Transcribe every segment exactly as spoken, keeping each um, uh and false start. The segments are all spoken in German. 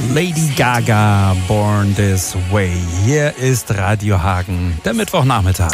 Lady Gaga, Born This Way. Hier ist Radio Hagen, der Mittwochnachmittag.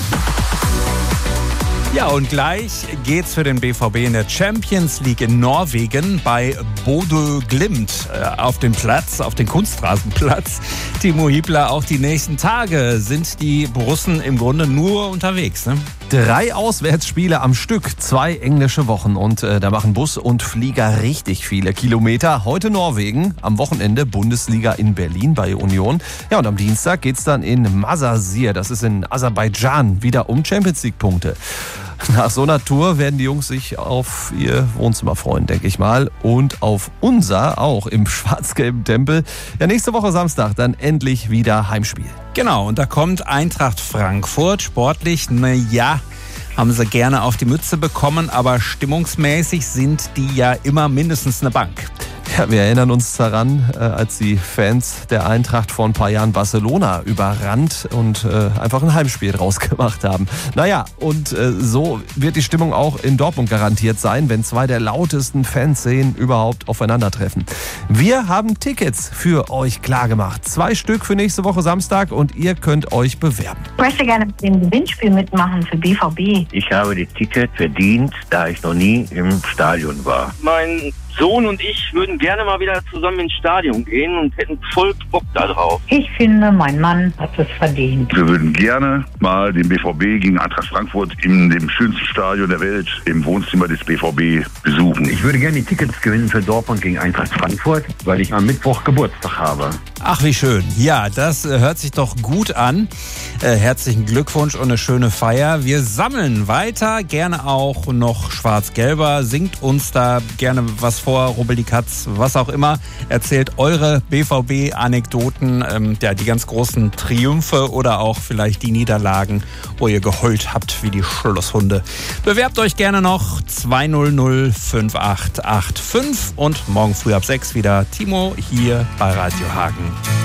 Ja, und gleich geht's für den B V B in der Champions League in Norwegen bei Bodø Glimt äh, auf den Platz, auf den Kunstrasenplatz. Timo Hiebler, auch die nächsten Tage sind die Borussen im Grunde nur unterwegs, ne? Drei Auswärtsspiele am Stück, zwei englische Wochen und äh, da machen Bus und Flieger richtig viele Kilometer. Heute Norwegen, am Wochenende Bundesliga in Berlin bei Union. Ja, und am Dienstag geht's dann in Masasir, das ist in Aserbaidschan, wieder um Champions League Punkte. Nach so einer Tour werden die Jungs sich auf ihr Wohnzimmer freuen, denke ich mal. Und auf unser, auch im schwarz-gelben Tempel. Ja, nächste Woche Samstag dann endlich wieder Heimspiel. Genau, und da kommt Eintracht Frankfurt. Sportlich, na ja, haben sie gerne auf die Mütze bekommen, aber stimmungsmäßig sind die ja immer mindestens eine Bank. Ja, wir erinnern uns daran, äh, als die Fans der Eintracht vor ein paar Jahren Barcelona überrannt und äh, einfach ein Heimspiel draus gemacht haben. Naja, und äh, so wird die Stimmung auch in Dortmund garantiert sein, wenn zwei der lautesten Fanszenen überhaupt aufeinandertreffen. Wir haben Tickets für euch klargemacht. Zwei Stück für nächste Woche Samstag und ihr könnt euch bewerben. Ich möchte gerne mit dem Gewinnspiel mitmachen für B V B. Ich habe die Tickets verdient, da ich noch nie im Stadion war. Mein Sohn und ich würden gerne mal wieder zusammen ins Stadion gehen und hätten voll Bock da drauf. Ich finde, mein Mann hat es verdient. Wir würden gerne mal den B V B gegen Eintracht Frankfurt in dem schönsten Stadion der Welt, im Wohnzimmer des B V B, besuchen. Ich würde gerne die Tickets gewinnen für Dortmund gegen Eintracht Frankfurt, weil ich am Mittwoch Geburtstag habe. Ach, wie schön. Ja, das äh, hört sich doch gut an. Äh, herzlichen Glückwunsch und eine schöne Feier. Wir sammeln weiter, gerne auch noch Schwarz-Gelber. Singt uns da gerne was vor, rubbel die Katz, was auch immer. Erzählt eure B V B-Anekdoten, ähm, ja, die ganz großen Triumphe oder auch vielleicht die Niederlagen, wo ihr geheult habt wie die Schlosshunde. Bewerbt euch gerne noch zwei null null fünf acht acht fünf und morgen früh ab sechs wieder Timo hier bei Radio Hagen.